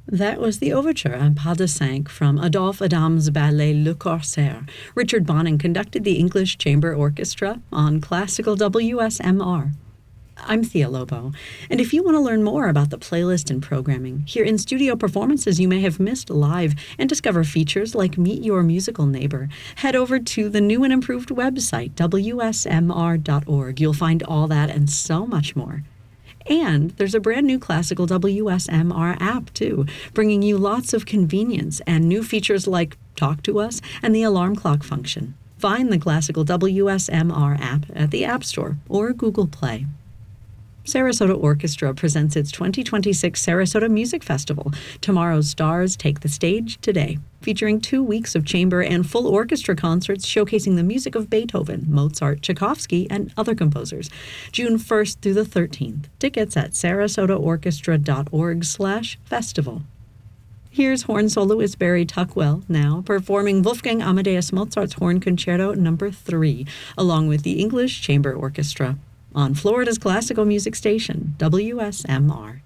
That was the overture on Pas de Cinq from Adolphe Adam's ballet Le Corsaire. Richard Bonning conducted the English Chamber Orchestra on classical WSMR. I'm Thea Lobo, and if you want to learn more about the playlist and programming, hear in-studio performances you may have missed live, and discover features like Meet Your Musical Neighbor, head over to the new and improved website, wsmr.org. You'll find all that and so much more. And there's a brand new classical WSMR app, too, bringing you lots of convenience and new features like Talk to Us and the alarm clock function. Find the classical WSMR app at the App Store or Google Play. Sarasota Orchestra presents its 2026 Sarasota Music Festival. Tomorrow's stars take the stage today, featuring 2 weeks of chamber and full orchestra concerts showcasing the music of Beethoven, Mozart, Tchaikovsky, and other composers. June 1st through the 13th. Tickets at sarasotaorchestra.org/festival. Here's horn soloist Barry Tuckwell now performing Wolfgang Amadeus Mozart's Horn Concerto No. 3, along with the English Chamber Orchestra, on Florida's classical music station, WSMR.